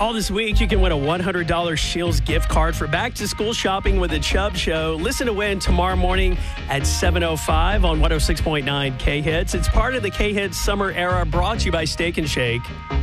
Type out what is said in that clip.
All this week, you can win a $100 Scheels gift card for back-to-school shopping with the Chubb Show. Listen to win tomorrow morning at 7:05 on 106.9 K-Hits. It's part of the K-Hits Summer Era, brought to you by Steak and Shake.